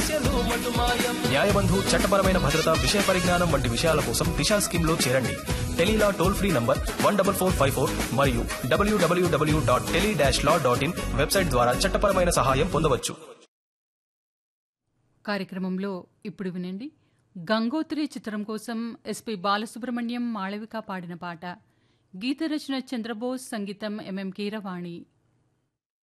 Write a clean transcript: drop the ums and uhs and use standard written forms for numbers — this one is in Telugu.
న్యాయబంధు చట్టపరమైన భద్రత విషయ పరిజ్ఞానం వంటి విషయాల కోసం దిశా స్కీమ్ లో చేరండి. టెలీలా టోల్ ఫ్రీ నంబర్ 14454 మరియు www.tele-law.in వెబ్సైట్ ద్వారా చట్టపరమైన సహాయం పొందవచ్చు. కార్యక్రమంలో ఇప్పుడు వినండి. గంగోత్రి చిత్రం కోసం ఎస్పి బాలసుబ్రహ్మణ్యం, మాళవిక పాడిన పాట. గీత రచన చంద్రబోస్, సంగీతం ఎంఎం కీరవాణి.